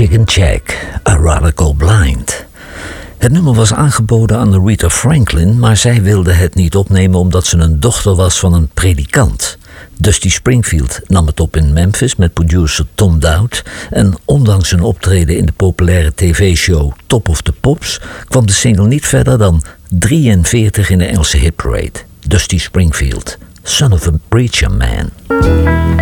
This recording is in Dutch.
Chicken Check, A Rather Go Blind. Het nummer was aangeboden aan Aretha Franklin, maar zij wilde het niet opnemen omdat ze een dochter was van een predikant. Dusty Springfield nam het op in Memphis met producer Tom Dowd en ondanks een optreden in de populaire tv-show Top of the Pops kwam de single niet verder dan 43 in de Engelse hitparade. Dusty Springfield, Son of a Preacher Man.